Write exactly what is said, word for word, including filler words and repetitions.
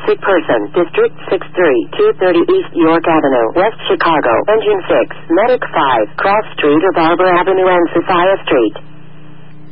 sick person, District six three two thirty East York Avenue, West Chicago, Engine six, Medic five, Cross Street or Barber Avenue and Sophia Street.